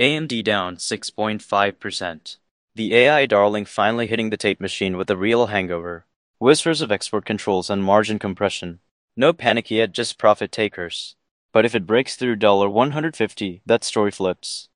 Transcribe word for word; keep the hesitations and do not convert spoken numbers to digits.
A M D down six point five percent. The A I darling finally hitting the tape machine with a real hangover. Whispers of export controls and margin compression. No panic yet, just profit takers. But if it breaks through one hundred fifty, that story flips.